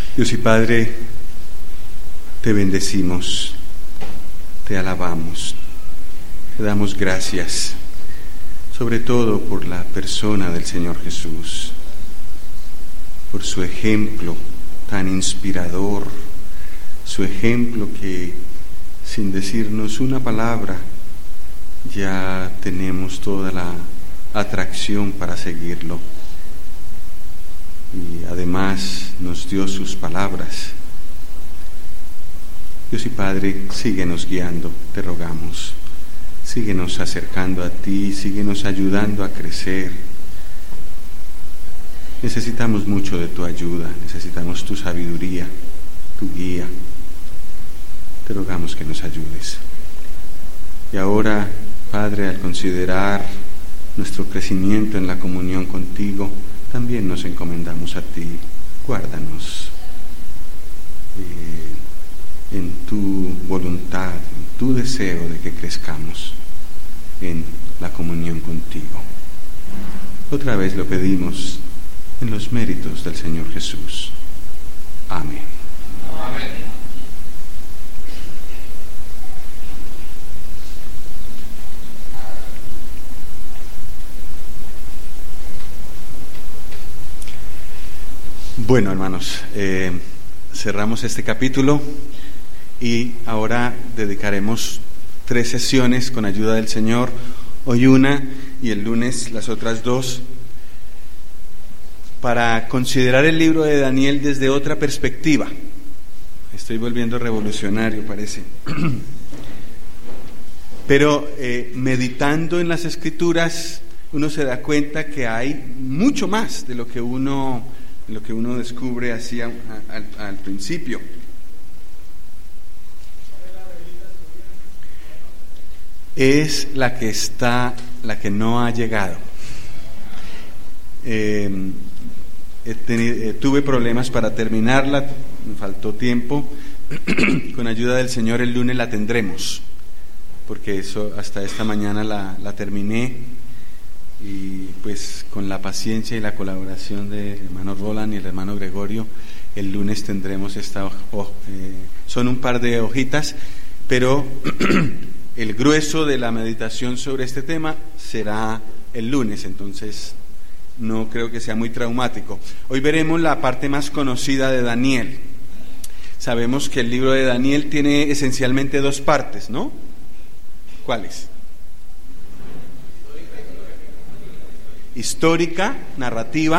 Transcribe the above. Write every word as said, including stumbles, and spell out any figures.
Dios y Padre, te bendecimos, te alabamos, te damos gracias, sobre todo por la persona del Señor Jesús, por su ejemplo tan inspirador, su ejemplo que, sin decirnos una palabra, ya tenemos toda la atracción para seguirlo. Y además nos dio sus palabras. Dios y Padre, síguenos guiando, te rogamos. Síguenos acercando a ti, síguenos ayudando a crecer. Necesitamos mucho de tu ayuda, necesitamos tu sabiduría, tu guía. Te rogamos que nos ayudes. Y ahora, Padre, al considerar nuestro crecimiento en la comunión contigo, también nos encomendamos a ti. Guárdanos eh, en tu voluntad, en tu deseo de que crezcamos en la comunión contigo. Otra vez lo pedimos en los méritos del Señor Jesús. Amén. Amén. Bueno, hermanos, eh, cerramos este capítulo y ahora dedicaremos tres sesiones con ayuda del Señor, hoy una y el lunes las otras dos, para considerar el libro de Daniel desde otra perspectiva. Estoy volviendo revolucionario, parece. Pero eh, meditando en las Escrituras, uno se da cuenta que hay mucho más de lo que uno... lo que uno descubre así al, al, al principio. Es la que está, la que no ha llegado. Eh, he tenido, eh, tuve problemas para terminarla, me faltó tiempo. Con ayuda del Señor el lunes la tendremos, porque eso hasta esta mañana la, la terminé. Y pues con la paciencia y la colaboración del hermano Roland y el hermano Gregorio, el lunes tendremos esta oh, eh, son un par de hojitas, pero el grueso de la meditación sobre este tema será el lunes, entonces no creo que sea muy traumático. Hoy veremos la parte más conocida de Daniel. Sabemos que el libro de Daniel tiene esencialmente dos partes, ¿no? ¿Cuáles? Histórica, narrativa,